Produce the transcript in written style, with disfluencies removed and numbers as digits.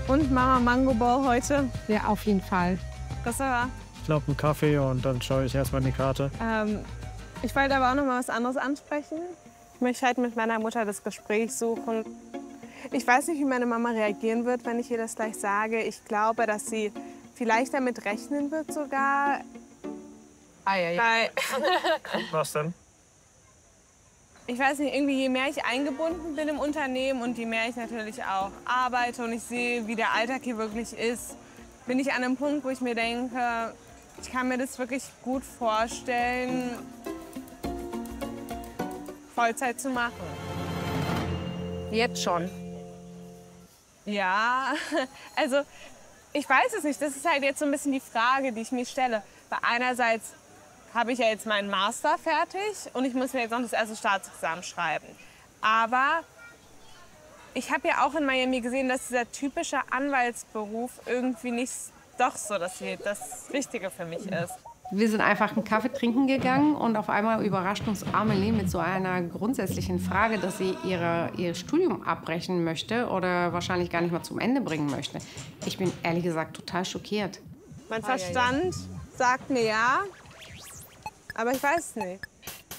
Und Mama Mango Ball heute? Ja, auf jeden Fall. Christopher? Ich glaube, einen Kaffee und dann schaue ich erstmal in die Karte. Ich wollte aber auch noch mal was anderes ansprechen. Ich möchte halt mit meiner Mutter das Gespräch suchen. Ich weiß nicht, wie meine Mama reagieren wird, wenn ich ihr das gleich sage. Ich glaube, dass sie vielleicht damit rechnen wird sogar. Ei. Was denn? Ich weiß nicht, irgendwie je mehr ich eingebunden bin im Unternehmen und je mehr ich natürlich auch arbeite und ich sehe, wie der Alltag hier wirklich ist, bin ich an einem Punkt, wo ich mir denke, ich kann mir das wirklich gut vorstellen, Vollzeit zu machen. Jetzt schon. Ja, also ich weiß es nicht. Das ist halt jetzt so ein bisschen die Frage, die ich mir stelle. Weil einerseits habe ich ja jetzt meinen Master fertig und ich muss mir jetzt noch das erste Staatsexamen schreiben. Aber ich habe ja auch in Miami gesehen, dass dieser typische Anwaltsberuf irgendwie nicht doch so das Richtige für mich ist. Wir sind einfach einen Kaffee trinken gegangen und auf einmal überrascht uns Amelie mit so einer grundsätzlichen Frage, dass sie ihr Studium abbrechen möchte oder wahrscheinlich gar nicht mal zum Ende bringen möchte. Ich bin ehrlich gesagt total schockiert. Mein Verstand sagt mir ja, aber ich weiß es nicht.